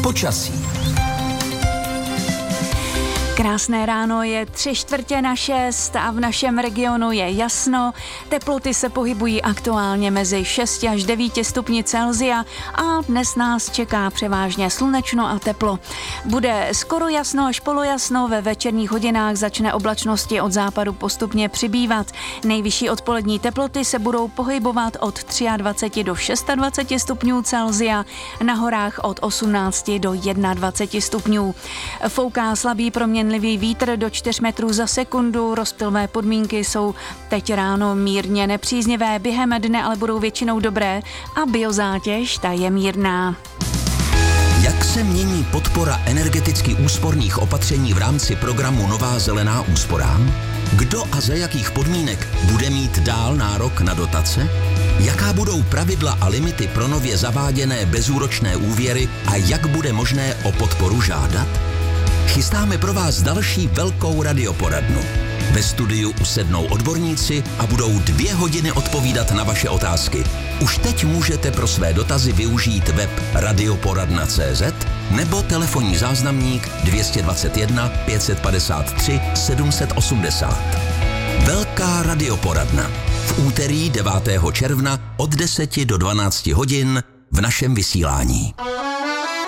Počasí. Krásné ráno, je 3:45 a v našem regionu je jasno. Teploty se pohybují aktuálně mezi 6 až 9 stupni Celsia a dnes nás čeká převážně slunečno a teplo. Bude skoro jasno až polojasno, ve večerních hodinách začne oblačnosti od západu postupně přibývat. Nejvyšší odpolední teploty se budou pohybovat od 23 do 26 stupňů Celsia, na horách od 18 do 21 stupňů. Fouká slabý proměnlivý vítr do 4 metrů za sekundu, rozptylové podmínky jsou teď ráno mírně nepříznivé, během dne ale budou většinou dobré a biozátěž ta je mírná. Jak se mění podpora energeticky úsporných opatření v rámci programu Nová zelená úsporám? Kdo a za jakých podmínek bude mít dál nárok na dotace? Jaká budou pravidla a limity pro nově zaváděné bezúročné úvěry a jak bude možné o podporu žádat? Chystáme pro vás další velkou radioporadnu. Ve studiu usednou odborníci a budou 2 hodiny odpovídat na vaše otázky. Už teď můžete pro své dotazy využít web radioporadna.cz nebo telefonní záznamník 221 553 780. Velká radioporadna. V úterý 9. června od 10 do 12 hodin v našem vysílání.